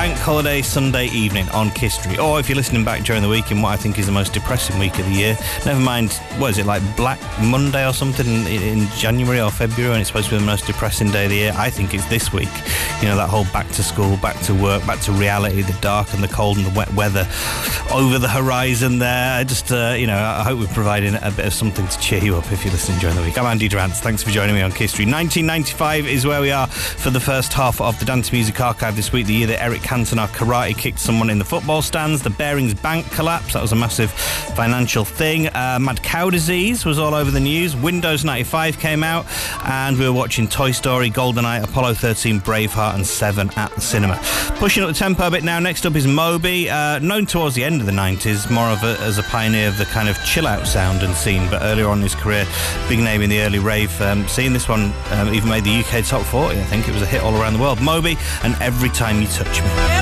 Bank Holiday Sunday evening on Kiss Street. Or if you're listening back during the week in what I think is the most depressing week of the year, never mind, what is it, like Black Monday or something in January or February, and it's supposed to be the most depressing day of the year. I think it's this week. You know, that whole back to school, back to work, back to reality, the dark and the cold and the wet weather over the horizon there. I just, I hope we're providing a bit of something to cheer you up if you're listening during the week. I'm Andy Durant. Thanks for joining me on Kiss Street. 1995 is where we are for the first half of the Dance Music Archive this week, the year that Eric Cantona karate kicked someone in the football stands, the Barings Bank collapse, that was a massive financial thing, mad cow disease was all over the news, Windows 95 came out, and we were watching Toy Story, GoldenEye, Apollo 13, Braveheart and Seven at the cinema. Pushing up the tempo a bit now, next up is Moby, known towards the end of the 90s, more of as a pioneer of the kind of chill-out sound and scene, but earlier on in his career, big name in the early rave scene. This one even made the UK Top 40, I think. It was a hit all around the world. Moby and Every Time You Touch Me.